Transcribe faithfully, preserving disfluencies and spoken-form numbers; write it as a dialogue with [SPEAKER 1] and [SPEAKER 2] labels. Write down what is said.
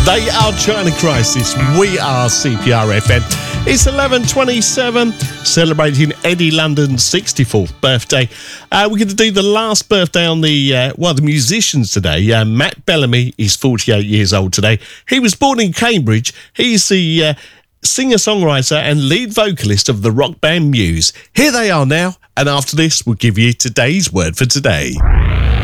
[SPEAKER 1] They are China Crisis. We are C P R F M. It's eleven twenty-seven, celebrating Eddie London's sixty-fourth birthday. Uh, we're going to do the last birthday on the, uh, well, the musicians today. Uh, Matt Bellamy is forty-eight years old today. He was born in Cambridge. He's the uh, singer-songwriter and lead vocalist of the rock band Muse. Here they are now, and after this, we'll give you today's word for today.